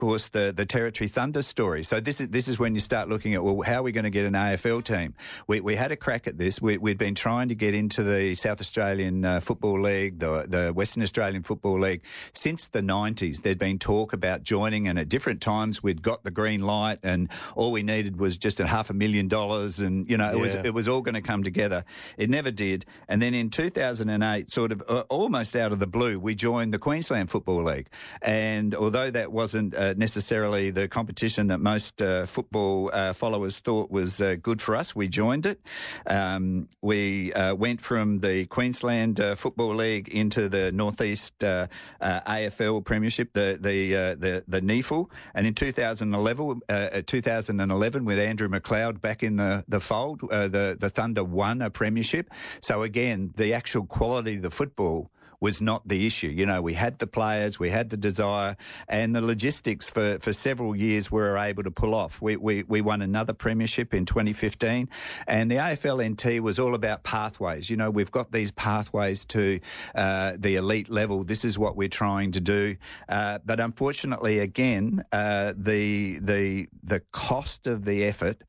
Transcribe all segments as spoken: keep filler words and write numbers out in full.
course, the, the Territory Thunder story. So this is this is when you start looking at, well, how are we going to get an A F L team? We we had a crack at this. We, we'd been trying to get into the South Australian uh, Football League, the, the Western Australian Football League. Since the nineties, there'd been talk about joining, and at different times we'd got the green light, and all we needed was just a half a million dollars, and, you know, it, yeah. was, it was all going to come together. It never did. And then in two thousand eight, sort of uh, almost out of the blue, we joined the Queensland Football League. And although that wasn't uh, necessarily the competition that most uh, football uh, followers thought was uh, good for us, we joined it. Um, we uh, went from the Queensland uh, Football League into the Northeast uh, uh, A F L Premiership, the the uh, the, the N E F L. And in two thousand eleven, uh, two thousand eleven, with Andrew McLeod back in the, the fold, uh, the, the Thunder won a premiership. So again, the actual quality of the football was not the issue. You know, we had the players, we had the desire, and the logistics for, for several years we were able to pull off. We, we we won another premiership in twenty fifteen, and the A F L N T was all about pathways. You know, we've got these pathways to uh, the elite level. This is what we're trying to do. Uh, but unfortunately, again, uh, the the the cost of the effort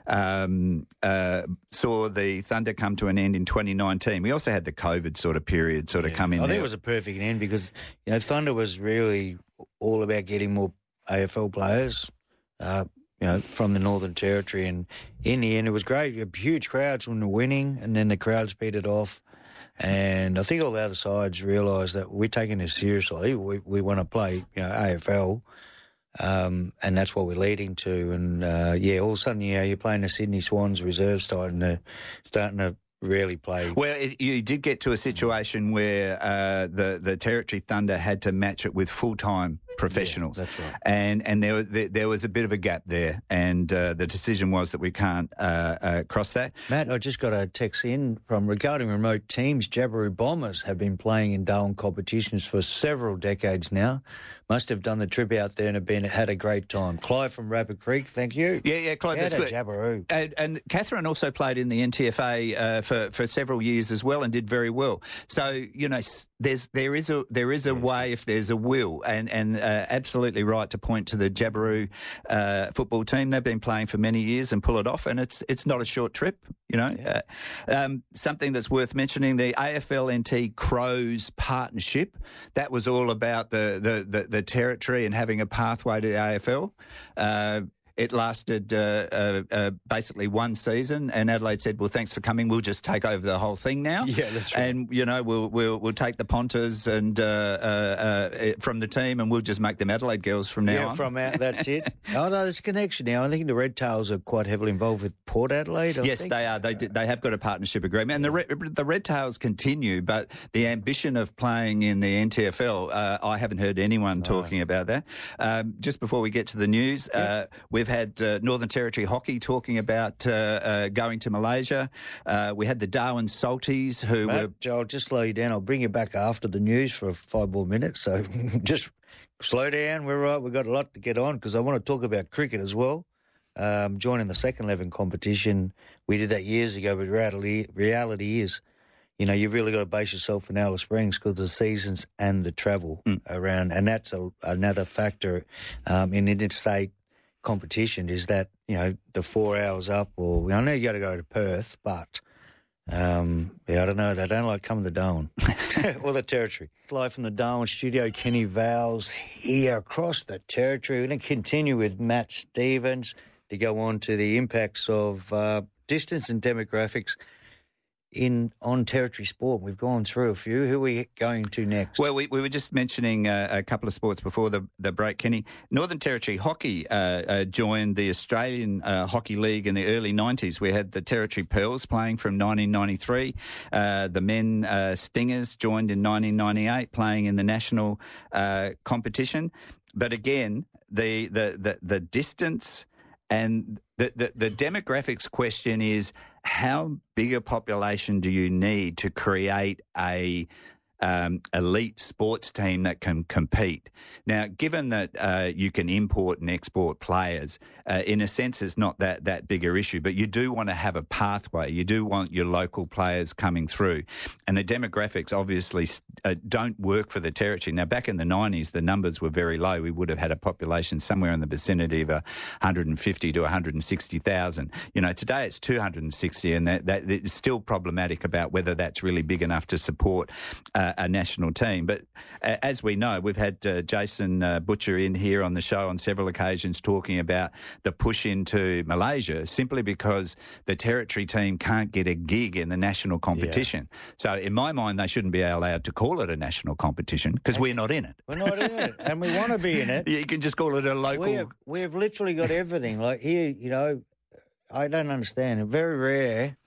um, uh, saw the Thunder come to an end in twenty nineteen. We also had the COVID sort of period sort of yeah. come in. I think there. it was a perfect end because, you know, Thunder was really all about getting more A F L players, uh, you know, from the Northern Territory. And in the end, it was great. You had huge crowds when we were winning, and then the crowds beat it off. And I think all the other sides realised that we're taking this seriously. We we want to play, you know, A F L, um, and that's what we're leading to. And, uh, yeah, all of a sudden, you know, you're playing the Sydney Swans reserve starting to, starting to really play. Well, it, you did get to a situation where uh, the, the Territory Thunder had to match it with full-time professionals. Yeah, that's right. And and there, there there was a bit of a gap there, and uh, the decision was that we can't uh, uh, cross that. Matt, I just got a text in from regarding remote teams. Jabiru Bombers have been playing in Darwin competitions for several decades now. Must have done the trip out there and have been had a great time. Clive from Rapid Creek, thank you. Yeah, yeah, Clive, that's good. Jabiru. And, and Catherine also played in the N T F A uh, for for several years as well, and did very well. So, you know, there's there is a there is a way if there's a will, and and uh, absolutely right to point to the Jabiru uh, football team. They've been playing for many years and pull it off, and it's it's not a short trip. You know, yeah. uh, um, something that's worth mentioning: the A F L N T Crows partnership. That was all about the the the, the territory and having a pathway to the A F L. Uh, It lasted uh, uh, uh, basically one season, and Adelaide said, "Well, thanks for coming. We'll just take over the whole thing now." Yeah, that's right. And you know, we'll we'll we'll take the Ponters and uh, uh, uh, from the team, and we'll just make them Adelaide girls from now yeah, on. from out, that's it. Oh no, there's a connection now. I think the Red Tails are quite heavily involved with Port Adelaide. I yes, think. they are. They did, they have got a partnership agreement, and the Red, the Red Tails continue. But the ambition of playing in the N T F L, uh, I haven't heard anyone talking oh. about that. Um, just before we get to the news, yeah. uh, we've had uh, Northern Territory Hockey talking about uh, uh, going to Malaysia. Uh, we had the Darwin Salties who Matt, were... Joe, I'll just slow you down. I'll bring you back after the news for five more minutes. So just slow down. We're right. We've got a lot to get on because I want to talk about cricket as well. Um, joining the second eleven competition. We did that years ago, but reality, reality is, you know, you've really got to base yourself in Alice Springs because of the seasons and the travel mm. around. And that's a, another factor um, in interstate competition is that, you know, the four hours up, or I know you got to go to Perth, but um, yeah, I don't know. They don't like coming to Darwin or the Territory. Live from the Darwin studio, Kenny Vowles here across the Territory. We're going to continue with Matt Stevens to go on to the impacts of uh, distance and demographics in on Territory sport. We've gone through a few. Who are we going to next? Well, we, we were just mentioning uh, a couple of sports before the, the break, Kenny. Northern Territory Hockey uh, uh, joined the Australian uh, Hockey League in the early nineties. We had the Territory Pearls playing from nineteen ninety-three. Uh, the men uh, Stingers joined in nineteen ninety-eight, playing in the national uh, competition. But again, the the the, the distance and the, the, the demographics question is, how big a population do you need to create a um, elite sports team that can compete. Now, given that uh, you can import and export players, uh, in a sense, it's not that, that bigger issue, but you do want to have a pathway. You do want your local players coming through. And the demographics obviously uh, don't work for the territory. Now, back in the nineties, the numbers were very low. We would have had a population somewhere in the vicinity of one hundred fifty to one hundred sixty thousand. You know, today it's two hundred sixty, and that, that is still problematic about whether that's really big enough to support uh, a national team. But uh, as we know, we've had uh, Jason uh, Butcher in here on the show on several occasions talking about the push into Malaysia simply because the territory team can't get a gig in the national competition. Yeah. So in my mind, they shouldn't be allowed to call it a national competition because we're not in it. We're not in it, and we want to be in it. You can just call it a local... We have, we have literally got everything. Like here, you know, I don't understand. Very rare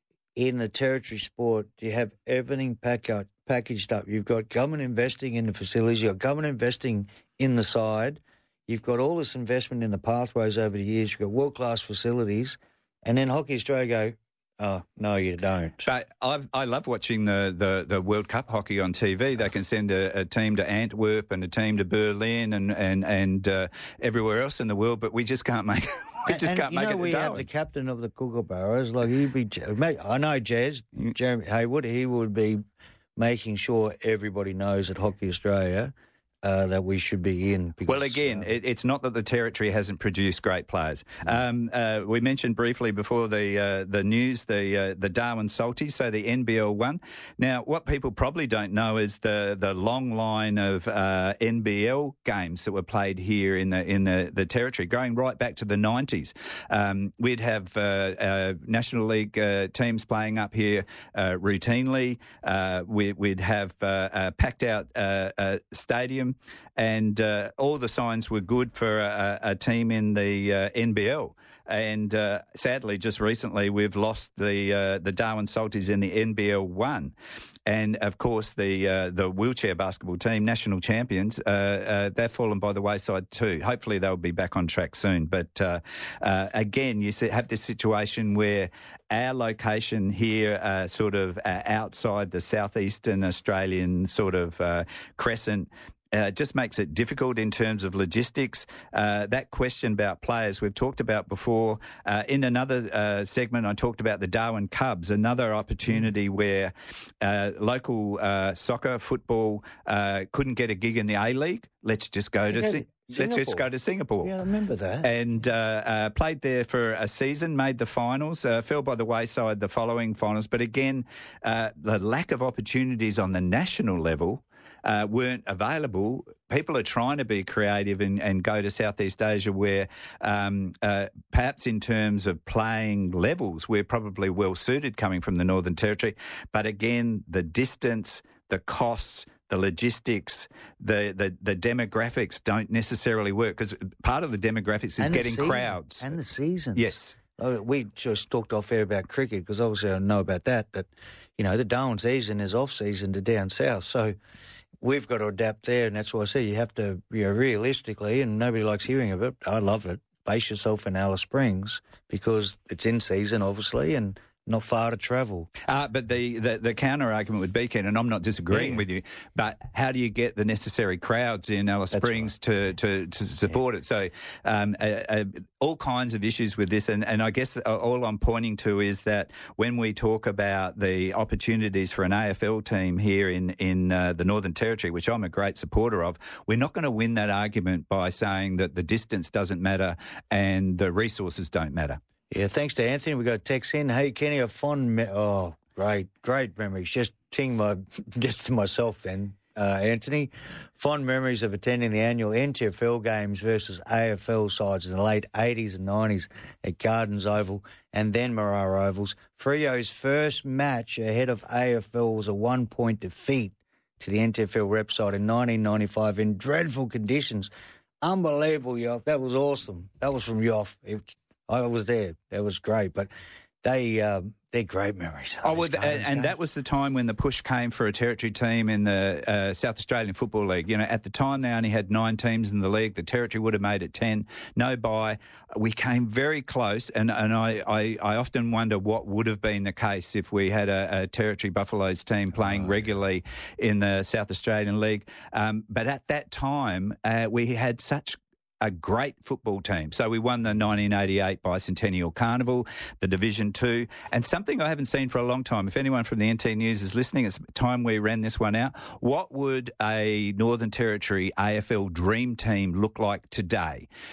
in the territory sport do you have everything pack out, packaged up. You've got government investing in the facilities. You've got government investing in the side. You've got all this investment in the pathways over the years. You've got world-class facilities. And then Hockey Australia go, oh, no, you don't. But I've, I love watching the, the, the World Cup hockey on T V. They can send a, a team to Antwerp and a team to Berlin and and, and uh, everywhere else in the world, but we just can't make we just and, can't and, make know, it. We have the captain of the Kookaburras, like he'd be. I know Jazz, Jeremy Hayward. He would be making sure everybody knows at Hockey Australia Uh, that we should be in. Because, well, again, uh, it, it's not that the territory hasn't produced great players. Um, uh, we mentioned briefly before the uh, the news the uh, the Darwin Salties, so the N B L one. Now, what people probably don't know is the the long line of uh, N B L games that were played here in the in the, the territory, going right back to the nineties. Um, we'd have uh, uh, National League uh, teams playing up here uh, routinely. Uh, we, we'd have uh, a packed out uh, uh, stadium. And uh, all the signs were good for a, a team in the uh, N B L. And uh, sadly, just recently, we've lost the uh, the Darwin Salties in the N B L one. And, of course, the uh, the wheelchair basketball team, national champions, uh, uh, they've fallen by the wayside too. Hopefully they'll be back on track soon. But, uh, uh, again, you have this situation where our location here, uh, sort of uh, outside the southeastern Australian sort of uh, crescent, Uh, it just makes it difficult in terms of logistics. Uh, that question about players we've talked about before. Uh, in another uh, segment, I talked about the Darwin Cubs, another opportunity where uh, local uh, soccer, football uh, couldn't get a gig in the A-League. Let's just go to si- let's just go to Singapore. Yeah, I remember that. And uh, uh, played there for a season, made the finals, uh, fell by the wayside the following finals. But again, uh, the lack of opportunities on the national level Uh, weren't available. People are trying to be creative and, and go to Southeast Asia where um, uh, perhaps in terms of playing levels, we're probably well suited coming from the Northern Territory. But again, the distance, the costs, the logistics, the, the, the demographics don't necessarily work because part of the demographics is and getting season, crowds. And the seasons. Yes. We just talked off air about cricket because obviously I know about that, that, you know, the Darwin season is off-season to down south. So we've got to adapt there, and that's why I say you have to, you know, realistically, and nobody likes hearing of it, I love it, base yourself in Alice Springs because it's in season, obviously, and not far to travel. Uh, but the, the, the counter-argument would be, Ken, and I'm not disagreeing yeah. with you, but how do you get the necessary crowds in Alice That's Springs right. to, to, to support yeah. it? So um, uh, uh, all kinds of issues with this, and, and I guess all I'm pointing to is that when we talk about the opportunities for an A F L team here in, in uh, the Northern Territory, which I'm a great supporter of, we're not going to win that argument by saying that the distance doesn't matter and the resources don't matter. Yeah, thanks to Anthony. We got a text in. Hey, Kenny, a fond... Me- oh, great, great memories. Just ting my... gets to myself then, uh, Anthony. Fond memories of attending the annual N T F L games versus A F L sides in the late eighties and nineties at Gardens Oval and then Marara Ovals. Freo's first match ahead of A F L was a one-point defeat to the N T F L rep side in nineteen ninety-five in dreadful conditions. Unbelievable, Yoff. That was awesome. That was from Yoff. It, I was there. That was great. But they, um, They're great memories. Oh, well, and, and that was the time when the push came for a territory team in the uh, South Australian Football League. You know, at the time they only had nine teams in the league. The territory would have made it ten. No bye. We came very close, and, and I, I, I often wonder what would have been the case if we had a, a territory Buffaloes team playing oh, regularly in the South Australian League. Um, but at that time, uh, we had such a great football team. So we won the nineteen eighty-eight Bicentennial Carnival, the Division Two, and something I haven't seen for a long time. If anyone from the N T News is listening, it's time we ran this one out. What would a Northern Territory A F L dream team look like today?